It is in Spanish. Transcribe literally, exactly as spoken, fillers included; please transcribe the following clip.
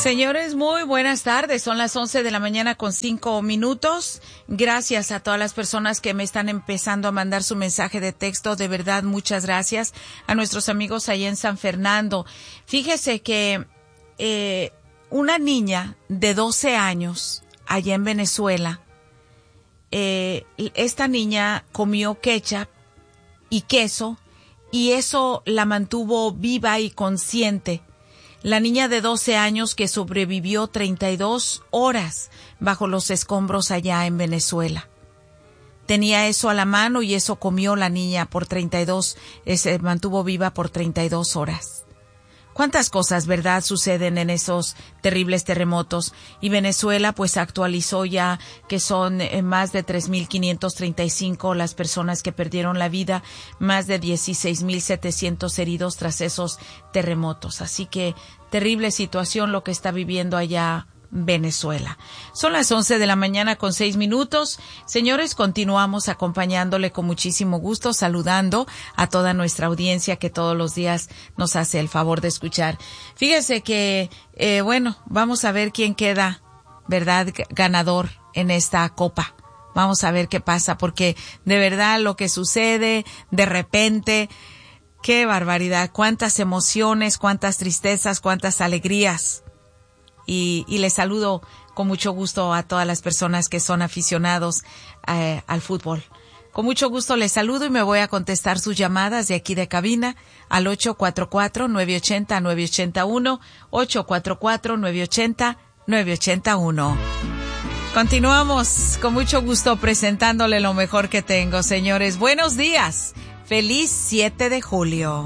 Señores, muy buenas tardes. Son las once de la mañana con cinco minutos. Gracias a todas las personas que me están empezando a mandar su mensaje de texto. De verdad, muchas gracias a nuestros amigos allá en San Fernando. Fíjese que eh, una niña de doce años allá en Venezuela, eh, esta niña comió ketchup y queso y eso la mantuvo viva y consciente. La niña de doce años que sobrevivió treinta y dos horas bajo los escombros allá en Venezuela. Tenía eso a la mano y eso comió la niña por treinta y dos, eh, se mantuvo viva por treinta y dos horas. ¿Cuántas cosas, verdad, suceden en esos terribles terremotos? Y Venezuela pues actualizó ya que son eh, más de tres mil quinientos treinta y cinco las personas que perdieron la vida, más de dieciséis mil setecientos heridos tras esos terremotos. Así que terrible situación lo que está viviendo allá Venezuela. Son las once de la mañana con seis minutos. Señores, continuamos acompañándole con muchísimo gusto, saludando a toda nuestra audiencia que todos los días nos hace el favor de escuchar. Fíjese que, eh, bueno, vamos a ver quién queda, ¿verdad?, ganador en esta copa. Vamos a ver qué pasa, porque de verdad lo que sucede de repente, qué barbaridad, cuántas emociones, cuántas tristezas, cuántas alegrías. Y, y les saludo con mucho gusto a todas las personas que son aficionados eh, al fútbol. Con mucho gusto les saludo y me voy a contestar sus llamadas de aquí de cabina al ocho cuatro cuatro, nueve ocho cero, nueve ocho uno, ocho cuatro cuatro, nueve ocho cero, nueve ocho uno. Continuamos con mucho gusto presentándole lo mejor que tengo, señores. Buenos días. Feliz siete de julio.